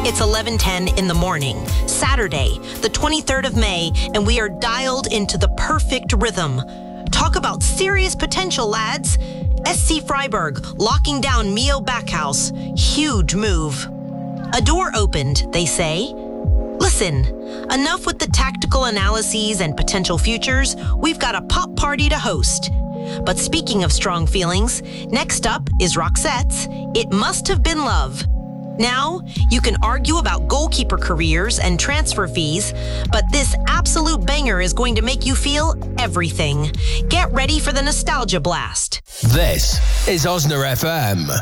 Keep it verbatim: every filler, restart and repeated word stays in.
It's eleven ten in the morning, Saturday, the twenty-third of May, and we are dialed into the perfect rhythm. Talk about serious potential, lads. S C Freiburg locking down Mio Backhouse. Huge move. A door opened, they say. Listen, enough with the tactical analyses and potential futures. We've got a pop party to host. But speaking of strong feelings, next up is Roxette's It Must Have Been Love. Now, you can argue about goalkeeper careers and transfer fees, but this absolute banger is going to make you feel everything. Get ready for the nostalgia blast. This is Osna F M.